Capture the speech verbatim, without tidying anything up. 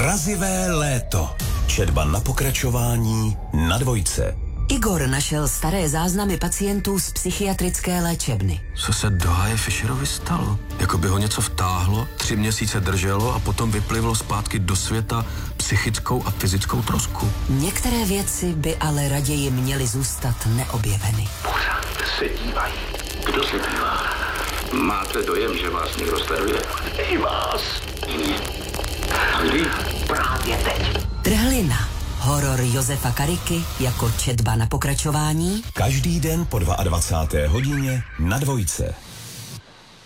Mrazivé léto. Četba na pokračování na Dvojce. Igor našel staré záznamy pacientů z psychiatrické léčebny. Co se Dohaje Fischerovi stalo? Jako by ho něco vtáhlo, tři měsíce drželo a potom vyplivlo zpátky do světa psychickou a fyzickou trosku. Některé věci by ale raději měly zůstat neobjeveny. Pořád se dívají. Kdo se dívá? Máte dojem, že vás někdo sleduje? I vás. A kdy? Právě teď. Trhlina. Horor Josefa Kariky jako četba na pokračování. Každý den po dvacáté druhé hodině na Dvojce.